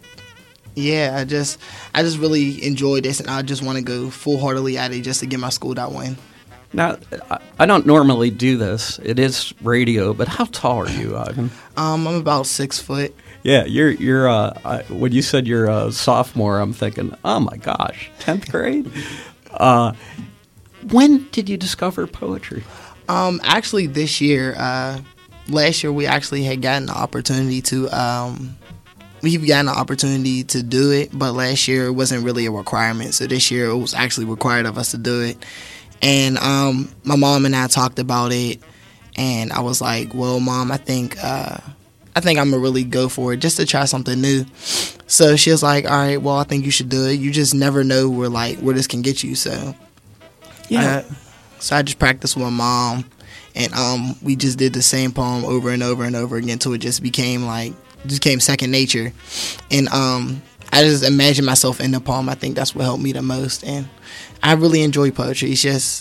yeah, I just I just really enjoyed this, and I just want to go full-heartedly at it just to get my school that win. Now, I don't normally do this. It is radio, but how tall are you, Ivan? Um, I'm about six foot. Yeah, you're you're. Uh, I, when you said you're a sophomore, I'm thinking, oh my gosh, tenth grade. Uh, when did you discover poetry? Um, actually, this year. Uh, last year, we actually had gotten the opportunity to. Um, we've gotten the opportunity to do it, but last year it wasn't really a requirement. So this year, it was actually required of us to do it. And um, my mom and I talked about it, and I was like, "Well, Mom, I think uh, I think I'm gonna really go for it just to try something new." So she was like, "All right, well, I think you should do it. You just never know where like where this can get you." So yeah, uh, so I just practiced with my mom, and um, we just did the same poem over and over and over again until it just became like just became second nature, and um. I just imagine myself in the poem. I think that's what helped me the most, and I really enjoy poetry. It's just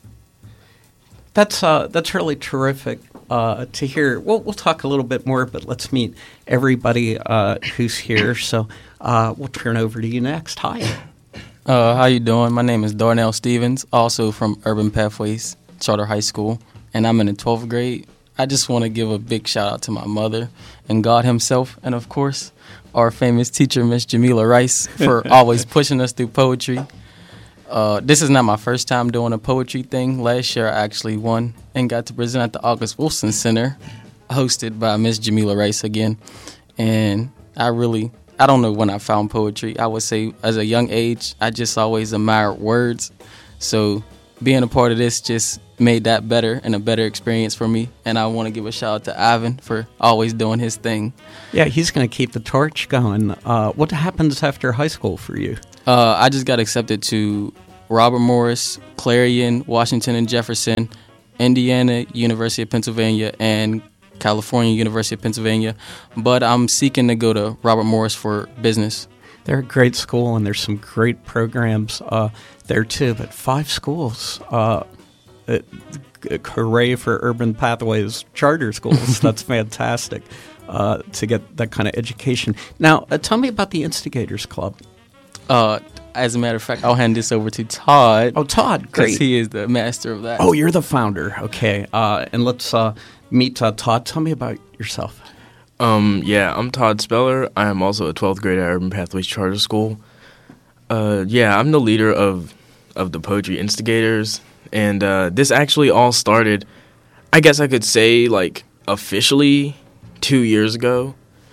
that's uh, that's really terrific uh, to hear. We'll we'll talk a little bit more, but let's meet everybody uh, who's here. So uh, we'll turn over to you next. Hi. Uh, how you doing? My name is Darnell Stevens, also from Urban Pathways Charter High School, and I'm in the twelfth grade. I just want to give a big shout out to my mother and God himself, and of course, our famous teacher, Miss Jamila Rice, for always pushing us through poetry. Uh, this is not my first time doing a poetry thing. Last year, I actually won and got to present at the August Wilson Center, hosted by Miss Jamila Rice again. And I really, I don't know when I found poetry. I would say as a young age, I just always admired words. So being a part of this just made that better and a better experience for me. And I want to give a shout out to Ivan for always doing his thing. Yeah, he's going to keep the torch going. Uh, what happens after high school for you? Uh, I just got accepted to Robert Morris, Clarion, Washington and Jefferson, Indiana, University of Pennsylvania, and California, University of Pennsylvania. But I'm seeking to go to Robert Morris for business. They're a great school, and there's some great programs uh, there, too. But five schools. Uh, it, hooray for Urban Pathways charter schools. That's fantastic uh, to get that kind of education. Now, uh, tell me about the Instigators Club. Uh, as a matter of fact, I'll hand this over to Todd. Oh, Todd, great. Because he is the master of that. Oh, you're the founder. Okay. Uh, and let's uh, meet uh, Todd. Tell me about yourself. Um, yeah, I'm Todd Speller. I am also a twelfth grade at Urban Pathways Charter School. Uh, yeah, I'm the leader of, of the Poetry Instigators. And uh, this actually all started, I guess I could say, like, officially two years ago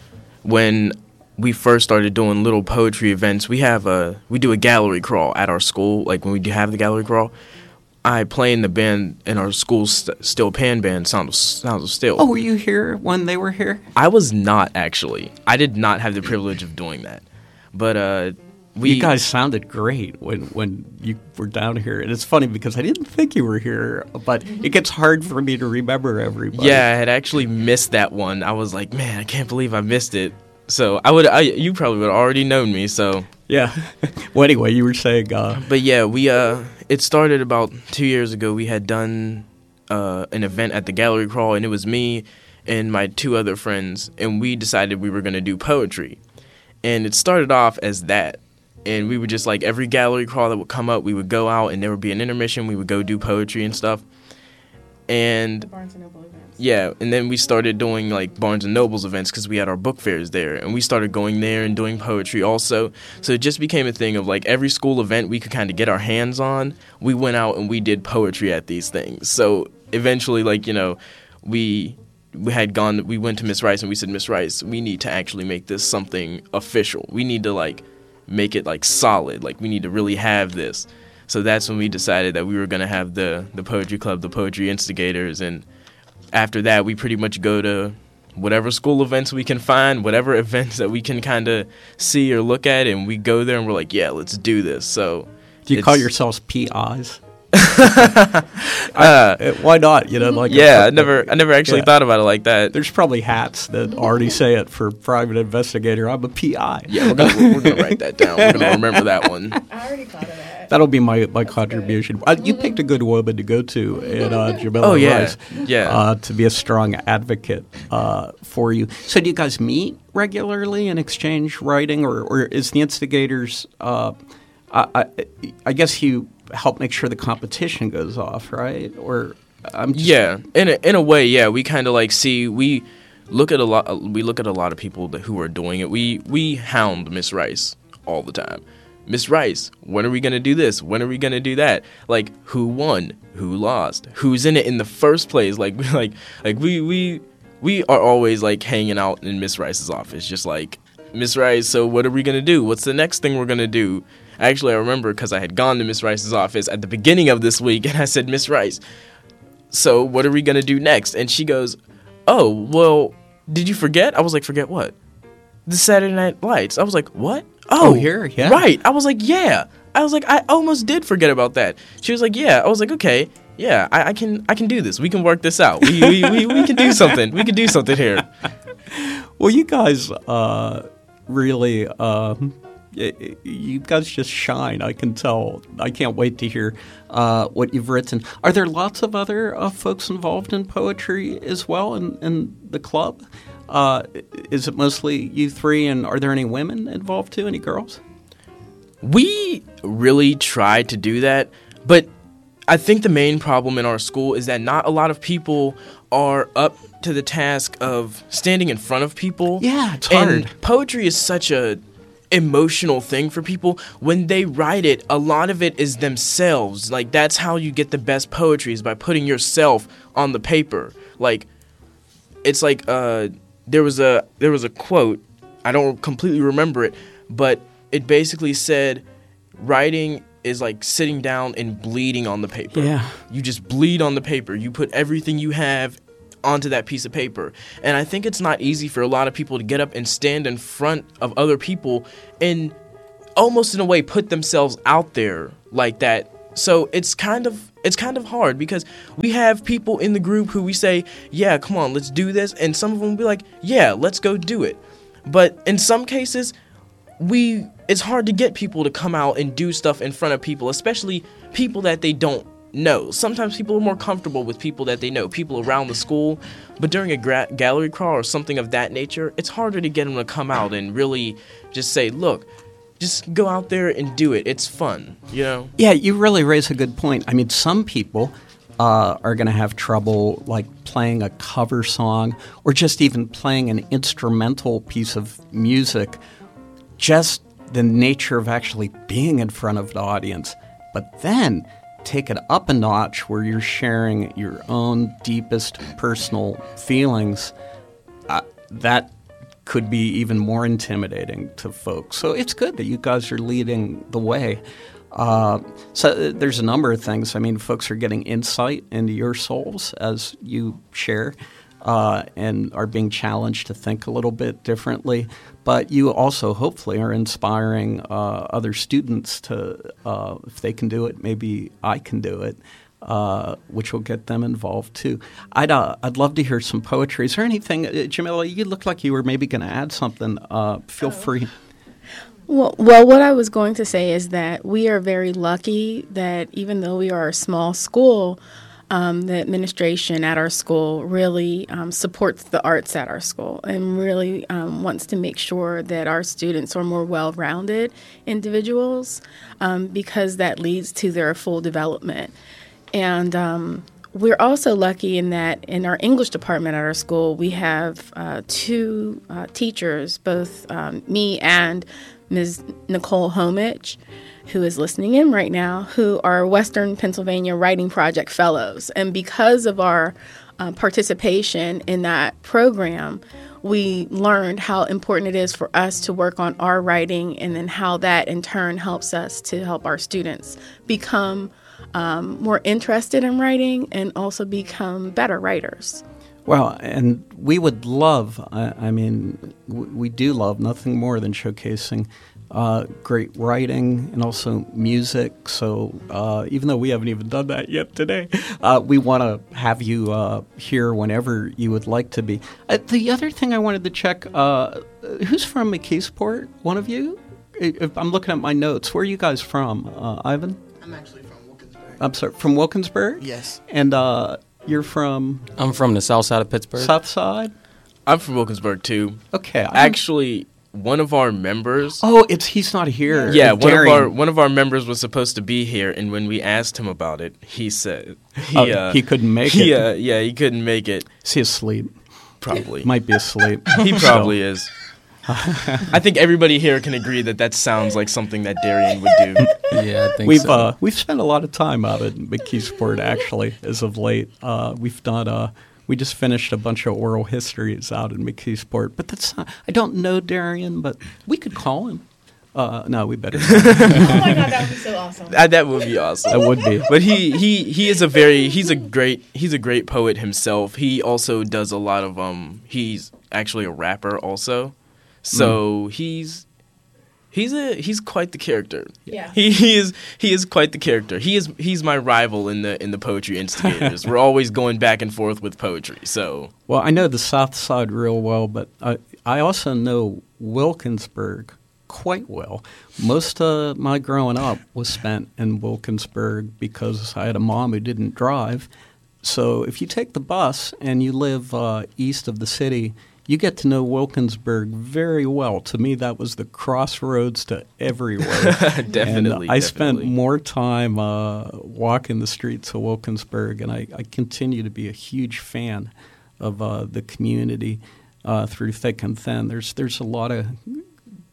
when we first started doing little poetry events. We have a we do a gallery crawl at our school. Like when we do have the gallery crawl, I play in the band in our school's st- steel pan band, Sound of Sounds of Steel. Oh, were you here when they were here? I was not actually. I did not have the privilege of doing that. But uh, we you guys sounded great when when you were down here, and it's funny because I didn't think you were here, but it gets hard for me to remember everybody. Yeah, I had actually missed that one. I was like, man, I can't believe I missed it. So I would, I, you probably would have already known me. So yeah. Well, anyway, you were saying, uh, but yeah, we uh, it started about two years ago. We had done uh, an event at the gallery crawl, and it was me and my two other friends, and we decided we were going to do poetry. And it started off as that, and we would just like every gallery crawl that would come up, we would go out, and there would be an intermission. We would go do poetry and stuff, and the Barnes and Noble events. Yeah, and then we started doing like Barnes and Noble's events because we had our book fairs there, and we started going there and doing poetry also. So it just became a thing of like every school event we could kind of get our hands on, we went out and we did poetry at these things. So eventually, like, you know, we we had gone, we went to Miss Rice and we said, Miss Rice, we need to actually make this something official. We need to like make it like solid. Like we need to really have this. So that's when we decided that we were going to have the the poetry club, the Poetry Instigators, and after that, we pretty much go to whatever school events we can find, whatever events that we can kind of see or look at, and we go there and we're like, yeah, let's do this. So, do you call yourselves P Is? uh, I, why not? You know, like yeah, a, I never, I never actually yeah. thought about it like that. There's probably hats that already say it for private investigator. I'm a P I. Yeah, we're gonna, we're gonna write that down. We're gonna remember that one. I already thought of that. That'll be my, my contribution. Uh, you picked a good woman to go to in uh, Jamila oh, yeah. Rice yeah. Uh, to be a strong advocate uh, for you. So do you guys meet regularly and exchange writing, or, or is the Instigators, uh, I, I, I guess you help make sure the competition goes off, right? Or I'm just Yeah, in a, in a way, yeah. We kind of like see, we look at a lot, we look at a lot of people that, who are doing it. We, we hound Miss Rice all the time. Miss Rice, when are we going to do this? When are we going to do that? Like, who won? Who lost? Who's in it in the first place? Like, like, like we, we, we are always, like, hanging out in Miss Rice's office. Just like, Miss Rice, so what are we going to do? What's the next thing we're going to do? Actually, I remember because I had gone to Miss Rice's office at the beginning of this week, and I said, Miss Rice, so what are we going to do next? And she goes, oh, well, did you forget? I was like, forget what? The Saturday Night Lights. I was like, what? Oh, oh, here, yeah. Right. I was like, yeah. I was like, I almost did forget about that. She was like, yeah. I was like, okay, yeah, I, I can I can do this. We can work this out. We we, we, we can do something. We can do something here. Well, you guys uh, really, uh, you guys just shine. I can tell. I can't wait to hear uh, what you've written. Are there lots of other uh, folks involved in poetry as well in, in the club? Uh, is it mostly you three, and are there any women involved too? Any girls? We really try to do that, but I think the main problem in our school is that not a lot of people are up to the task of standing in front of people. Yeah, it's hard. And poetry is such a, emotional thing for people. When they write it, a lot of it is themselves. Like, that's how you get the best poetry, is by putting yourself on the paper. Like, it's like uh, there was a there was a quote. I don't completely remember it, but it basically said, writing is like sitting down and bleeding on the paper. Yeah. You just bleed on the paper. You put everything you have onto that piece of paper. And I think it's not easy for a lot of people to get up and stand in front of other people and almost in a way put themselves out there like that. So it's kind of it's kind of hard, because we have people in the group who we say, yeah, come on, let's do this. And some of them will be like, yeah, let's go do it. But in some cases, we it's hard to get people to come out and do stuff in front of people, especially people that they don't know. Sometimes people are more comfortable with people that they know, people around the school. But during a gra- gallery crawl or something of that nature, it's harder to get them to come out and really just say, look, just go out there and do it. It's fun, you know? Yeah, you really raise a good point. I mean, some people uh, are going to have trouble, like, playing a cover song or just even playing an instrumental piece of music. Just the nature of actually being in front of the audience. But then take it up a notch where you're sharing your own deepest personal feelings, uh, that could be even more intimidating to folks. So it's good that you guys are leading the way. Uh, so there's a number of things. I mean, folks are getting insight into your souls as you share uh, and are being challenged to think a little bit differently. But you also hopefully are inspiring uh, other students to, uh, if they can do it, maybe I can do it, uh, which will get them involved too. I'd uh, I'd love to hear some poetry. Is there anything, uh, Jamila, you look like you were maybe going to add something. Uh, feel free. Well, well, what I was going to say is that we are very lucky that even though we are a small school, Um, the administration at our school really um, supports the arts at our school and really um, wants to make sure that our students are more well-rounded individuals um, because that leads to their full development. And um, we're also lucky in that in our English department at our school, we have uh, two uh, teachers, both um, me and Miz Nicole Homich, who is listening in right now, who are Western Pennsylvania Writing Project Fellows. And because of our uh, participation in that program, we learned how important it is for us to work on our writing, and then how that in turn helps us to help our students become um, more interested in writing and also become better writers. Well, and we would love, I, I mean, w- we do love nothing more than showcasing uh, great writing and also music. So uh, even though we haven't even done that yet today, uh, we want to have you uh, here whenever you would like to be. Uh, the other thing I wanted to check, uh, who's from McKeesport? One of you? If I'm looking at my notes. Where are you guys from, uh, Ivan? I'm actually from Wilkinsburg. I'm sorry, from Wilkinsburg? Yes. And uh, you're from? I'm from the south side of Pittsburgh. South side? I'm from Wilkinsburg, too. Okay. I'm Actually, one of our members... Oh, it's he's not here. Yeah, Uh, one of, Darian. our, one of our members was supposed to be here, and when we asked him about it, he said... He, Oh, uh, he couldn't make he, it. Uh, yeah, he couldn't make it. Is he asleep? Probably. Might be asleep. He probably So- is. I think everybody here can agree that that sounds like something that Darian would do. Yeah, I think we've so. uh, we've spent a lot of time out at McKeesport actually as of late. Uh, we've done uh, we just finished a bunch of oral histories out in McKeesport, but that's not, I don't know Darian, but we could call him. Uh, no, we better. Oh my God, that would be so awesome. Uh, that would be awesome. That would be. But he, he, he is a very he's a great he's a great poet himself. He also does a lot of um he's actually a rapper also. So mm. he's he's a he's quite the character. Yeah. He, he is he is quite the character. He is he's my rival in the in the Poetry Instigators. We're always going back and forth with poetry. So Well, I know the South Side real well, but I I also know Wilkinsburg quite well. Most of my growing up was spent in Wilkinsburg because I had a mom who didn't drive. So if you take the bus and you live uh, east of the city, you get to know Wilkinsburg very well. To me, that was the crossroads to everywhere. Definitely. And I definitely. spent more time uh, walking the streets of Wilkinsburg, and I, I continue to be a huge fan of uh, the community uh, through thick and thin. There's there's a lot of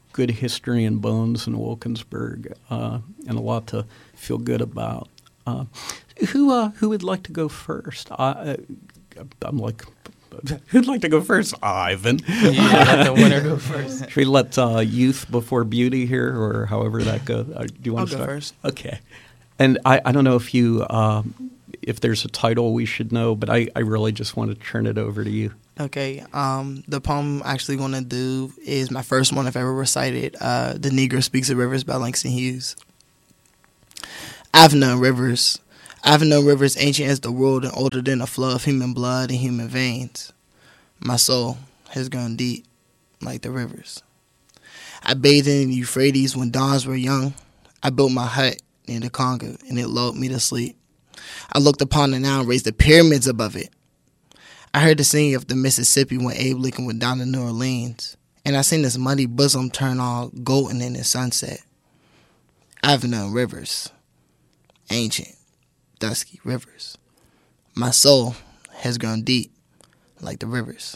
good history and bones in Wilkinsburg, uh, and a lot to feel good about. Uh, who uh, who would like to go first? I, I'm like, who'd like to go first? Ivan. Yeah, let the winner go first. Should we let uh, youth before beauty here, or however that goes? Uh, do you want I'll to go start? first. Okay. And I, I don't know if you um, if there's a title we should know, but I, I really just want to turn it over to you. Okay. Um, the poem I'm actually going to do is my first one I've ever recited. Uh, The Negro Speaks of Rivers by Langston Hughes. I've known rivers. I've known rivers ancient as the world and older than a flow of human blood and human veins. My soul has gone deep like the rivers. I bathed in the Euphrates when dawns were young. I built my hut near the Congo, and it lulled me to sleep. I looked upon the Nile and raised the pyramids above it. I heard the singing of the Mississippi when Abe Lincoln went down to New Orleans, and I seen this muddy bosom turn all golden in the sunset. I've known rivers, ancient, dusky rivers. My soul has grown deep like the rivers.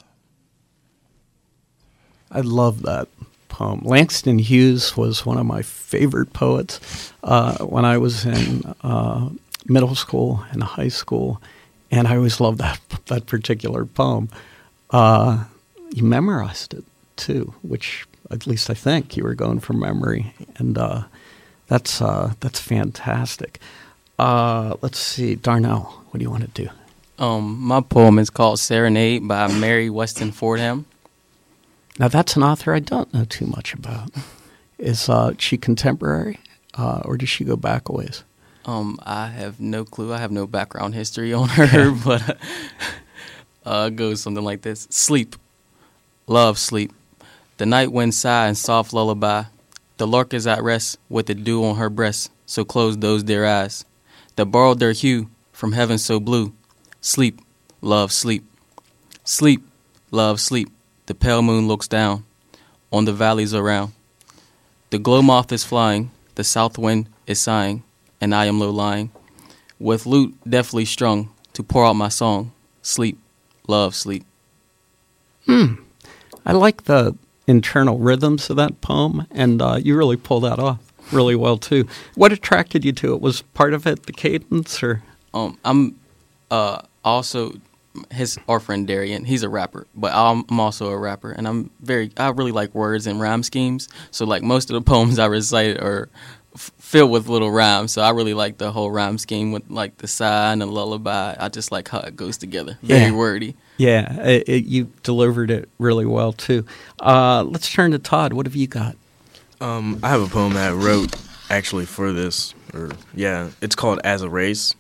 I love that poem. Langston Hughes was one of my favorite poets uh, when I was in uh, middle school and high school, and I always loved that that particular poem. Uh, you memorized it too, which at least I think you were going from memory, and uh, that's uh, that's fantastic. Uh, let's see, Darnell, what do you want to do? Um, my poem is called Serenade by Mary Weston Fordham. Now, that's an author I don't know too much about. Is uh, she contemporary, uh, or does she go back a ways? Um, I have no clue. I have no background history on her, but uh, it goes something like this. Sleep, love, sleep. The night wind sigh in soft lullaby. The lark is at rest with the dew on her breast, so close those dear eyes that borrowed their hue from heaven so blue. Sleep, love, sleep. Sleep, love, sleep. The pale moon looks down on the valleys around. The glow moth is flying, the south wind is sighing, and I am low lying, with lute deftly strung to pour out my song. Sleep, love, sleep. Hmm. I like the internal rhythms of that poem, and uh, you really pull that off really well too. What attracted you to it? Was part of it the cadence, or? Um, I'm uh, also his our friend Darian. He's a rapper, but I'm, I'm also a rapper, and I'm very I really like words and rhyme schemes. So like most of the poems I recite are f- filled with little rhymes. So I really like the whole rhyme scheme with like the sigh and the lullaby. I just like how it goes together. Very Yeah. wordy. Yeah, it, it, you delivered it really well too. Uh, let's turn to Todd. What have you got? Um, I have a poem that I wrote actually for this, or yeah, it's called As a Race.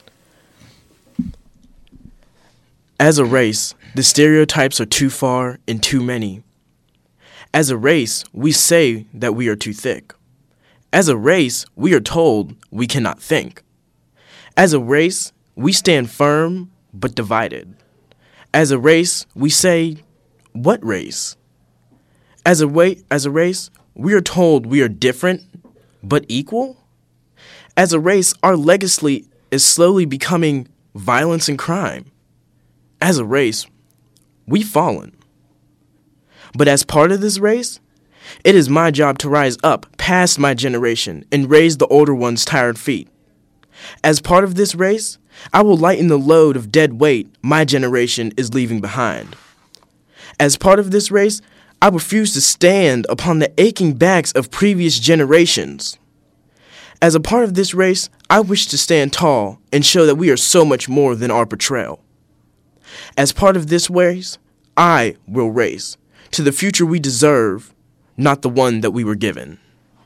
As a race, the stereotypes are too far and too many. As a race, we say that we are too thick. As a race, we are told we cannot think. As a race, we stand firm but divided. As a race, we say, what race? As a way, as a race, we are told we are different but equal. As a race, our legacy is slowly becoming violence and crime. As a race, we've fallen. But as part of this race, it is my job to rise up past my generation and raise the older one's tired feet. As part of this race, I will lighten the load of dead weight my generation is leaving behind. As part of this race, I refuse to stand upon the aching backs of previous generations. As a part of this race, I wish to stand tall and show that we are so much more than our portrayal. As part of this race, I will race to the future we deserve, not the one that we were given.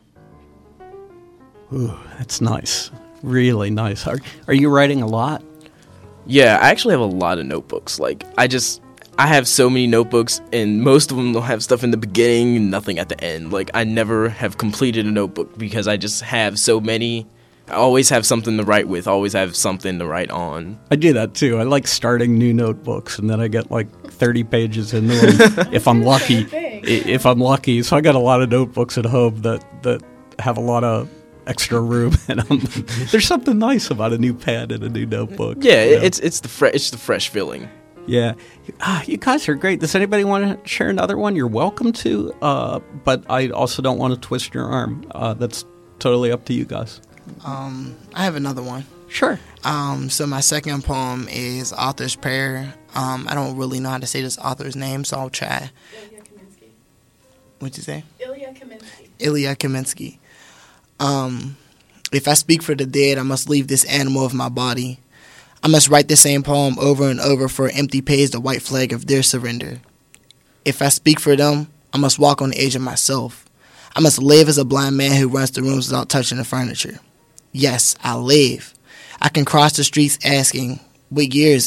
Ooh, that's nice. Really nice. Are, are you writing a lot? Yeah, I actually have a lot of notebooks. Like, I just, I have so many notebooks, and most of them don't have stuff in the beginning and nothing at the end. Like, I never have completed a notebook because I just have so many. I always have something to write with, always have something to write on. I do that too. I like starting new notebooks, and then I get like thirty pages into them if I'm lucky. If I'm lucky. So I got a lot of notebooks at home that, that have a lot of extra room, and I'm, there's something nice about a new pen and a new notebook. Yeah, you know? it's it's the fre- it's the fresh feeling. Yeah. Ah, you guys are great. Does anybody want to share another one? You're welcome to, uh, but I also don't want to twist your arm. Uh, that's totally up to you guys. Um, I have another one. Sure. Um, so my second poem is Author's Prayer. Um, I don't really know how to say this author's name, so I'll try. Ilya Kaminsky. What'd you say? Ilya Kaminsky. Ilya Kaminsky. Um, if I speak for the dead, I must leave this animal of my body. I must write the same poem over and over for an empty page, the white flag of their surrender. If I speak for them, I must walk on the edge of myself. I must live as a blind man who runs the rooms without touching the furniture. Yes, I live. I can cross the streets asking, what year is it?